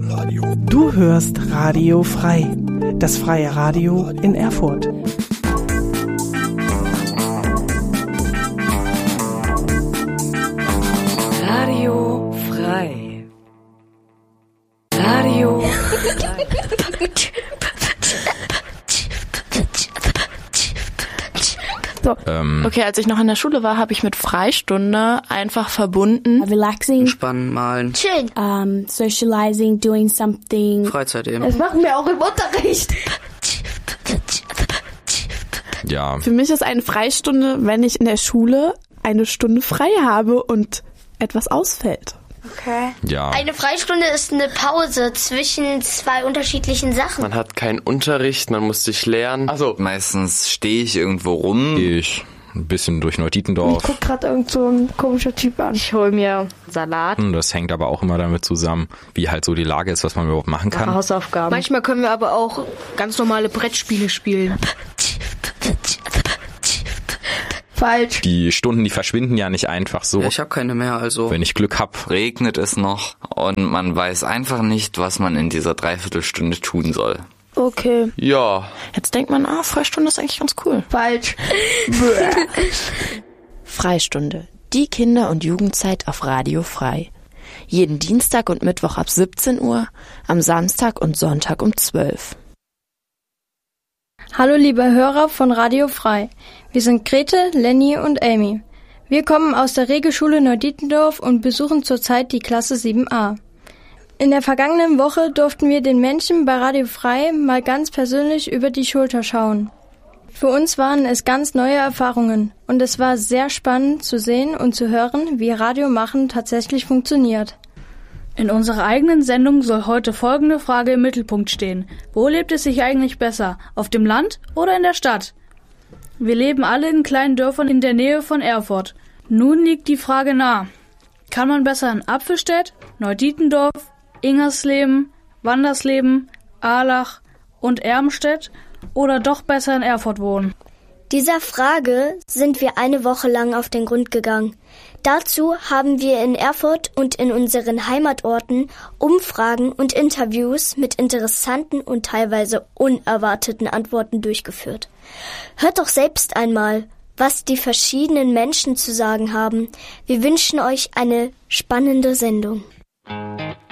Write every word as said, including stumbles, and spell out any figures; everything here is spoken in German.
Du hörst Radio Frei, das freie Radio in Erfurt. Radio Frei. Radio Frei. So. Ähm. Okay, als ich noch in der Schule war, habe ich mit Freistunde einfach verbunden. Relaxing. Entspannen, malen. Chillen. Um, socializing, doing something. Freizeit eben. Das machen wir auch im Unterricht. Ja. Für mich ist eine Freistunde, wenn ich in der Schule eine Stunde frei habe und etwas ausfällt. Okay. Ja. Eine Freistunde ist eine Pause zwischen zwei unterschiedlichen Sachen. Man hat keinen Unterricht, man muss sich lernen. Also meistens stehe ich irgendwo rum. Ich ein bisschen durch Neu-Dietendorf. Ich guck gerade irgend so ein komischer Typ an. Ich hol mir Salat. Das hängt aber auch immer damit zusammen, wie halt so die Lage ist, was man überhaupt machen kann. Hausaufgaben. Manchmal können wir aber auch ganz normale Brettspiele spielen. Falsch. Die Stunden, die verschwinden ja nicht einfach so. Ja, ich habe keine mehr, also. Wenn ich Glück hab. Regnet es noch und man weiß einfach nicht, was man in dieser Dreiviertelstunde tun soll. Okay. Ja. Jetzt denkt man, ah, Freistunde ist eigentlich ganz cool. Falsch. Freistunde. Die Kinder- und Jugendzeit auf Radio Frei. Jeden Dienstag und Mittwoch ab siebzehn Uhr, am Samstag und Sonntag um zwölf. Hallo liebe Hörer von Radio Frei. Wir sind Grete, Lenny und Amy. Wir kommen aus der Regelschule Neu-Dietendorf und besuchen zurzeit die Klasse sieben a. In der vergangenen Woche durften wir den Menschen bei Radio Frei mal ganz persönlich über die Schulter schauen. Für uns waren es ganz neue Erfahrungen und es war sehr spannend zu sehen und zu hören, wie Radiomachen tatsächlich funktioniert. In unserer eigenen Sendung soll heute folgende Frage im Mittelpunkt stehen. Wo lebt es sich eigentlich besser? Auf dem Land oder in der Stadt? Wir leben alle in kleinen Dörfern in der Nähe von Erfurt. Nun liegt die Frage nahe. Kann man besser in Apfelstedt, Neu-Dietendorf, Ingersleben, Wandersleben, Ahlach und Ermstedt oder doch besser in Erfurt wohnen? Dieser Frage sind wir eine Woche lang auf den Grund gegangen. Dazu haben wir in Erfurt und in unseren Heimatorten Umfragen und Interviews mit interessanten und teilweise unerwarteten Antworten durchgeführt. Hört doch selbst einmal, was die verschiedenen Menschen zu sagen haben. Wir wünschen euch eine spannende Sendung.